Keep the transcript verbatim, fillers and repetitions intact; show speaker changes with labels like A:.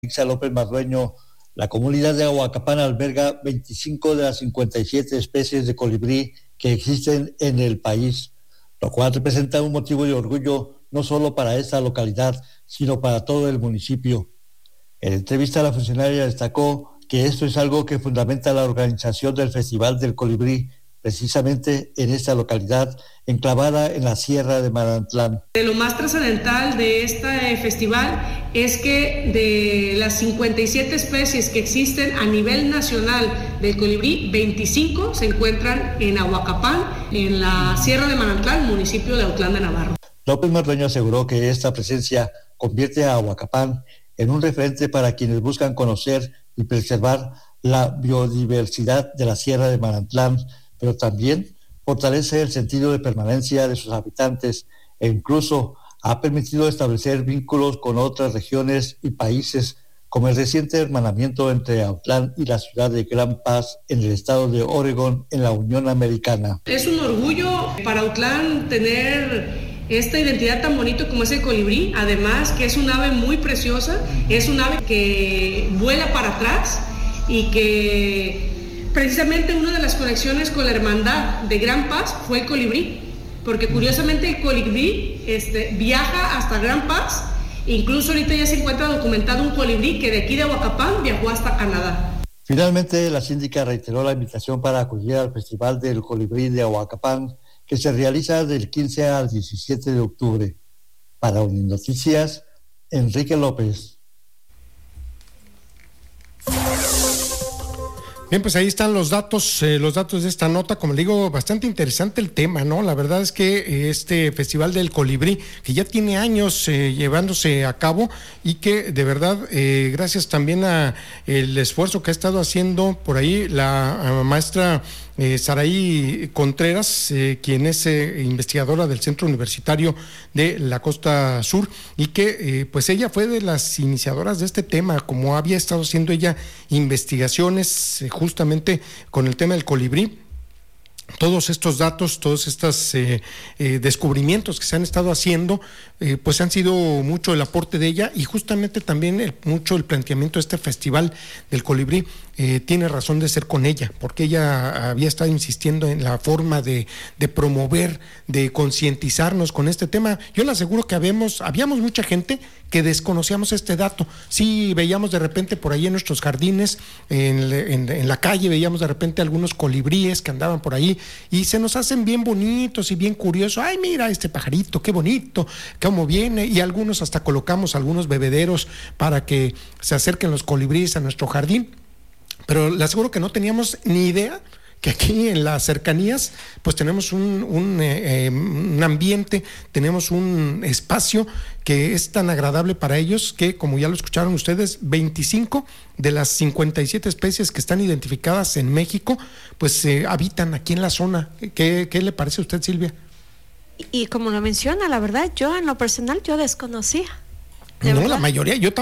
A: Ixa López Mardueño, la comunidad de Ahuacapán alberga veinticinco de las cincuenta y siete especies de colibrí que existen en el país, lo cual representa un motivo de orgullo no solo para esta localidad, sino para todo el municipio. En entrevista, la funcionaria destacó que esto es algo que fundamenta la organización del Festival del Colibrí, precisamente en esta localidad, enclavada en la Sierra de Manantlán.
B: De lo más trascendental de este festival es que de las cincuenta y siete especies que existen a nivel nacional del colibrí, veinticinco se encuentran en Ahuacapán, en la Sierra de Manantlán, municipio de Autlán de Navarro.
A: López Mardueño aseguró que esta presencia convierte a Ahuacapán en un referente para quienes buscan conocer y preservar la biodiversidad de la Sierra de Manantlán, pero también fortalece el sentido de permanencia de sus habitantes e incluso ha permitido establecer vínculos con otras regiones y países, como el reciente hermanamiento entre Autlán y la ciudad de Gran Paz en el estado de Oregón en la Unión Americana.
B: Es un orgullo para Autlán tener esta identidad tan bonito como es el colibrí, además que es un ave muy preciosa, es un ave que vuela para atrás y que precisamente una de las conexiones con la hermandad de Gran Paz fue el colibrí, porque curiosamente el colibrí este, viaja hasta Gran Paz, incluso ahorita ya se encuentra documentado un colibrí que de aquí de Ahuacapán viajó hasta Canadá.
A: Finalmente, la síndica reiteró la invitación para acudir al Festival del Colibrí de Ahuacapán, que se realiza del quince al diecisiete de octubre. Para Uninoticias, Enrique López.
C: Bien, pues ahí están los datos, eh, los datos de esta nota. Como le digo, bastante interesante el tema, ¿no? La verdad es que eh, este Festival del Colibrí, que ya tiene años eh, llevándose a cabo y que de verdad, eh, gracias también a el esfuerzo que ha estado haciendo por ahí la maestra Eh, Saraí Contreras, eh, quien es eh, investigadora del Centro Universitario de la Costa Sur, y que eh, pues ella fue de las iniciadoras de este tema, como había estado haciendo ella investigaciones eh, justamente con el tema del colibrí. Todos estos datos, todos estos eh, eh, descubrimientos que se han estado haciendo, eh, pues han sido mucho el aporte de ella y justamente también el, mucho el planteamiento de este Festival del Colibrí eh, tiene razón de ser con ella, porque ella había estado insistiendo en la forma de, de promover, de concientizarnos con este tema. Yo le aseguro que habíamos, habíamos mucha gente que desconocíamos este dato. Sí, veíamos de repente por ahí en nuestros jardines, en, en, en la calle, veíamos de repente algunos colibríes que andaban por ahí y se nos hacen bien bonitos y bien curiosos. Ay, mira este pajarito, qué bonito, cómo viene, y algunos hasta colocamos algunos bebederos para que se acerquen los colibríes a nuestro jardín, pero le aseguro que no teníamos ni idea que aquí en las cercanías pues tenemos un, un, eh, un ambiente, tenemos un espacio que es tan agradable para ellos que, como ya lo escucharon ustedes, veinticinco de las cincuenta y siete especies que están identificadas en México pues eh, habitan aquí en la zona. ¿Qué, qué le parece a usted, Silvia?
D: Y, y como lo menciona, la verdad, yo en lo personal yo desconocía.
C: No, verdad? La mayoría, yo también.